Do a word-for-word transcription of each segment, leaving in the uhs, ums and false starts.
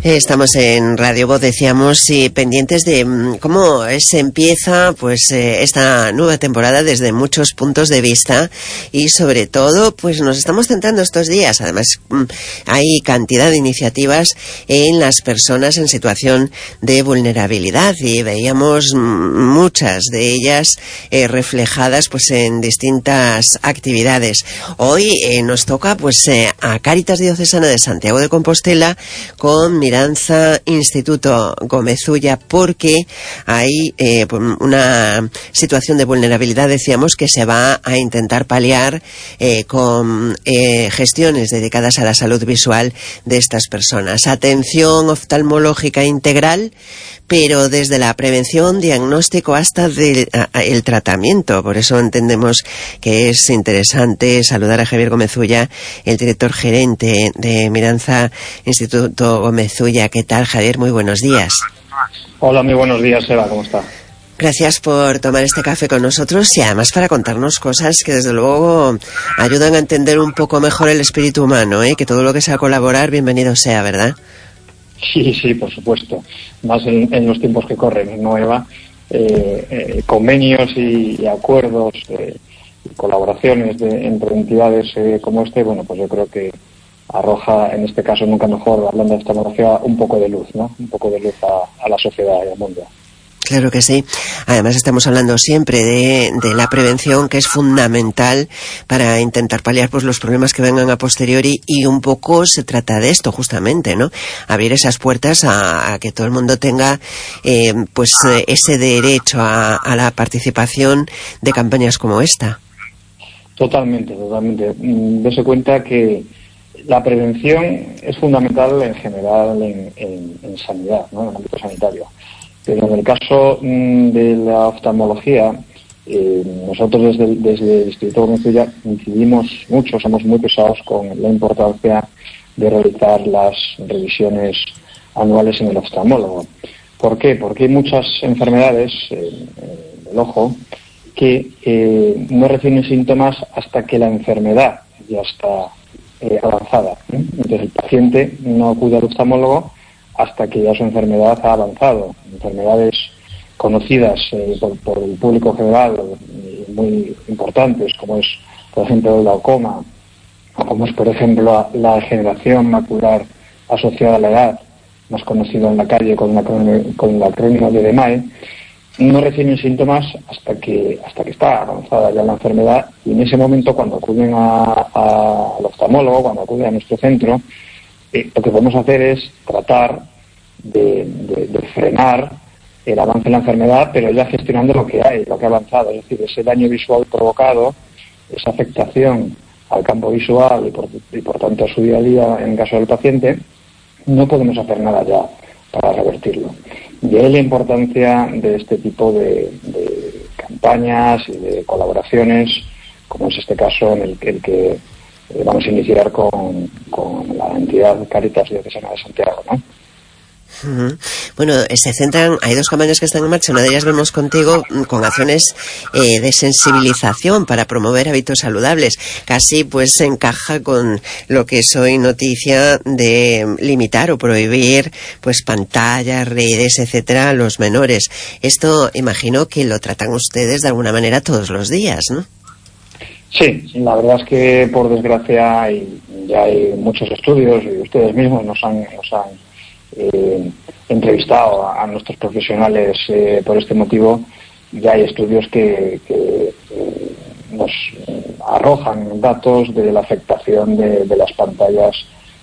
Estamos en Radio Voz, decíamos, y pendientes de cómo se empieza pues eh, esta nueva temporada desde muchos puntos de vista, y sobre todo pues nos estamos centrando estos días. Además hay cantidad de iniciativas en las personas en situación de vulnerabilidad, y veíamos muchas de ellas eh, reflejadas pues en distintas actividades. Hoy eh, nos toca pues eh, a Cáritas Diocesana de Santiago de Compostela con Miranza Instituto Gómez Ulla, porque hay eh, una situación de vulnerabilidad, decíamos, que se va a intentar paliar eh, con eh, gestiones dedicadas a la salud visual de estas personas. Atención oftalmológica integral, pero desde la prevención, diagnóstico hasta de, a, el tratamiento. Por eso entendemos que es interesante saludar a Javier Gómez Ulla, el director gerente de Miranza Instituto Gómez Ulla. ¿Qué tal, Javier? Muy buenos días. Hola, muy buenos días, Eva, ¿cómo está? Gracias por tomar este café con nosotros y además para contarnos cosas que desde luego ayudan a entender un poco mejor el espíritu humano, ¿eh? Que todo lo que sea colaborar, bienvenido sea, ¿verdad? Sí, sí, por supuesto. Más en, en los tiempos que corren, ¿no, Eva? Eh, eh, convenios y, y acuerdos eh, y colaboraciones de, entre entidades eh, como este, bueno, pues yo creo que arroja, en este caso nunca mejor, hablando de oftalmología, un poco de luz, ¿no? Un poco de luz a, a la sociedad y al mundo. Claro que sí. Además estamos hablando siempre de, de la prevención, que es fundamental para intentar paliar pues los problemas que vengan a posteriori, y un poco se trata de esto justamente, ¿no? Abrir esas puertas a, a que todo el mundo tenga eh, pues eh, ese derecho a, a la participación de campañas como esta. Totalmente, totalmente. Dese cuenta que la prevención es fundamental en general en, en, en sanidad, ¿no? En el ámbito sanitario. Pero en el caso mmm, de la oftalmología, eh, nosotros desde, desde el Instituto Gómez Ulla incidimos mucho, somos muy pesados con la importancia de realizar las revisiones anuales en el oftalmólogo. ¿Por qué? Porque hay muchas enfermedades eh, del ojo que eh, no reciben síntomas hasta que la enfermedad ya está eh, avanzada, ¿eh? Entonces el paciente no acude al oftalmólogo hasta que ya su enfermedad ha avanzado. Enfermedades conocidas eh, por, por el público general, eh, muy importantes, como es, por ejemplo, el glaucoma, o como es, por ejemplo, la degeneración macular asociada a la edad, más conocido en la calle con la, con la crónica de Demae, no reciben síntomas hasta que hasta que está avanzada ya la enfermedad, y en ese momento, cuando acuden a, a, al oftalmólogo, cuando acuden a nuestro centro, Eh, lo que podemos hacer es tratar de, de, de frenar el avance de la enfermedad, pero ya gestionando lo que hay, lo que ha avanzado, es decir, ese daño visual provocado, esa afectación al campo visual y por, y por tanto a su día a día en el caso del paciente, no podemos hacer nada ya para revertirlo. De ahí la importancia de este tipo de, de campañas y de colaboraciones, como es este caso en el, el que Eh, vamos a iniciar con, con la entidad Cáritas Diocesana de Santiago, ¿no? Uh-huh. Bueno, se centran, hay dos campañas que están en marcha. Una de ellas vemos contigo con acciones eh, de sensibilización para promover hábitos saludables. Casi pues se encaja con lo que es hoy noticia de limitar o prohibir pues pantallas, redes, etcétera, a los menores. Esto imagino que lo tratan ustedes de alguna manera todos los días, ¿no? Sí, la verdad es que por desgracia hay, ya hay muchos estudios, y ustedes mismos nos han, nos han eh, entrevistado a, a nuestros profesionales eh, por este motivo. Ya hay estudios que, que eh, nos arrojan datos de la afectación de, de las pantallas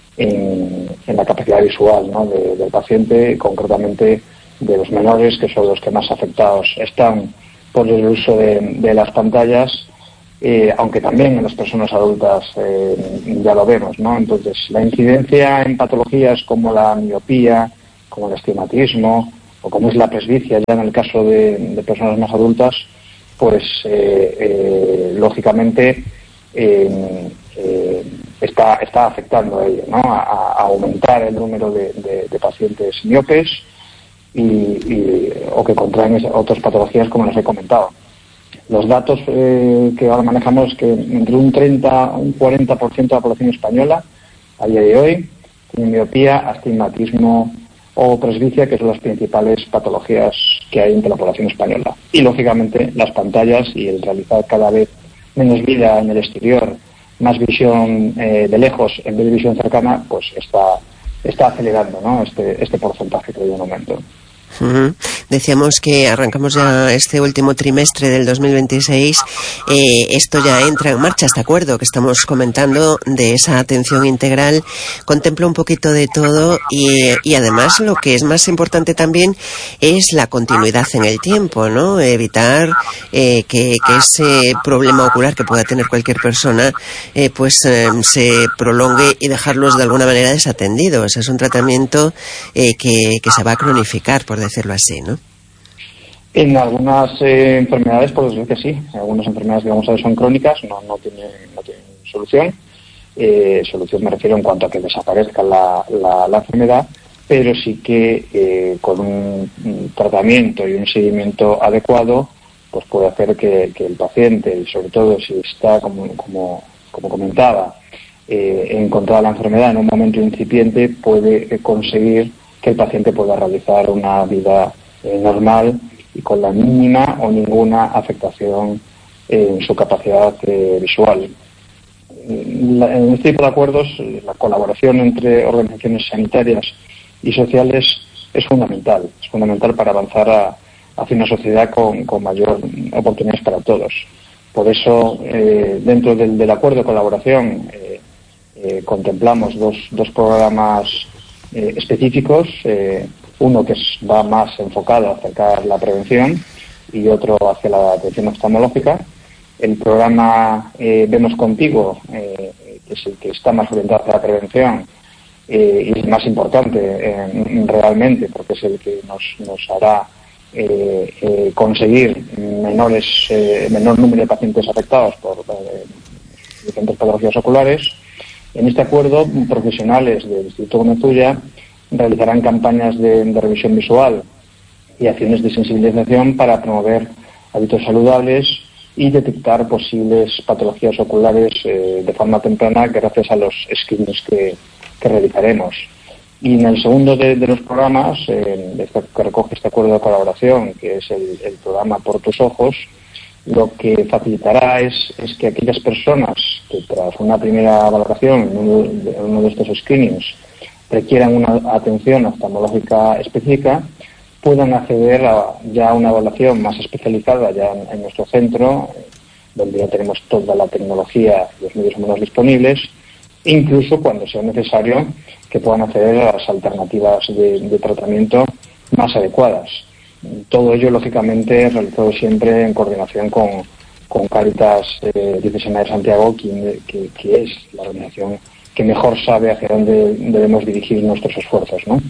en, en la capacidad visual, ¿no? de, del paciente, concretamente de los menores, que son los que más afectados están por el uso de, de las pantallas. Eh, aunque también en las personas adultas eh, ya lo vemos, ¿no? Entonces, la incidencia en patologías como la miopía, como el astigmatismo, o como es la presbicia, ya en el caso de, de personas más adultas, pues, eh, eh, lógicamente, eh, eh, está, está afectando a ello, ¿no? A, a aumentar el número de, de, de pacientes miopes y, y, o que contraen otras patologías, como les he comentado. Los datos eh, que ahora manejamos es que entre un treinta, un cuarenta por ciento de la población española a día de hoy tienen miopía, astigmatismo o presbicia, que son las principales patologías que hay entre la población española. Y, lógicamente, las pantallas y el realizar cada vez menos vida en el exterior, más visión eh, de lejos en vez de visión cercana, pues está, está acelerando, ¿no?, este, este porcentaje que hay de un aumento. Uh-huh. Decíamos que arrancamos ya este último trimestre del dos mil veintiséis. Eh, esto ya entra en marcha, este acuerdo que estamos comentando de esa atención integral. Contempla un poquito de todo y, y además lo que es más importante también es la continuidad en el tiempo, ¿no? Evitar eh, que, que ese problema ocular que pueda tener cualquier persona eh, pues eh, se prolongue y dejarlos de alguna manera desatendidos. Es un tratamiento eh, que, que se va a cronificar, por decirlo así, ¿no? En algunas eh, enfermedades, por decir que sí. Algunas enfermedades que vamos a ver son crónicas, no, no tienen no tienen solución. Eh, solución me refiero en cuanto a que desaparezca la, la, la enfermedad, pero sí que eh, con un, un tratamiento y un seguimiento adecuado, pues puede hacer que, que el paciente, y sobre todo si está, como, como, como comentaba, eh, encontrada la enfermedad en un momento incipiente, puede eh, conseguir que el paciente pueda realizar una vida eh, normal y con la mínima o ninguna afectación eh, en su capacidad eh, visual. La, en este tipo de acuerdos, la colaboración entre organizaciones sanitarias y sociales es fundamental, es fundamental para avanzar a, hacia una sociedad con, con mayor oportunidades para todos. Por eso, eh, dentro del, del acuerdo de colaboración, eh, eh, contemplamos dos, dos programas Eh, específicos, eh, uno que es, va más enfocado a acercar la prevención y otro hacia la atención oftalmológica. El programa eh, Vemos Contigo, eh, que es el que está más orientado hacia la prevención eh, y es el más importante eh, realmente, porque es el que nos, nos hará eh, eh, conseguir menores eh, menor número de pacientes afectados por eh, diferentes patologías oculares. En este acuerdo, profesionales del Instituto Gómez Ulla realizarán campañas de, de revisión visual y acciones de sensibilización para promover hábitos saludables y detectar posibles patologías oculares eh, de forma temprana gracias a los screenings que, que realizaremos. Y en el segundo de, de los programas, eh, este, que recoge este acuerdo de colaboración, que es el, el programa Por Tus Ojos, lo que facilitará es, es que aquellas personas que tras una primera valoración en uno de, en uno de estos screenings requieran una atención oftalmológica específica, puedan acceder a ya una evaluación más especializada ya en, en nuestro centro, donde ya tenemos toda la tecnología y los medios humanos disponibles, e incluso cuando sea necesario que puedan acceder a las alternativas de, de tratamiento más adecuadas. Todo ello, lógicamente, realizado siempre en coordinación con, con Cáritas eh, Diocesana de Santiago, que, que, que es la organización que mejor sabe hacia dónde debemos dirigir nuestros esfuerzos, ¿no?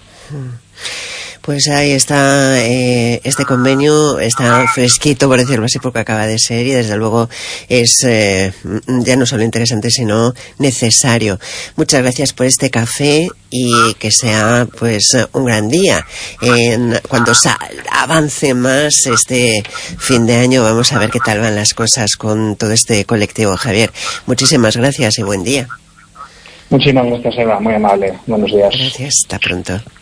Pues ahí está, eh, este convenio está fresquito, por decirlo así, porque acaba de ser y desde luego es eh, ya no solo interesante, sino necesario. Muchas gracias por este café y que sea pues un gran día. En, cuando sa- avance más este fin de año, vamos a ver qué tal van las cosas con todo este colectivo. Javier, muchísimas gracias y buen día. Muchísimas gracias, Eva, muy amable. Buenos días. Gracias, hasta pronto.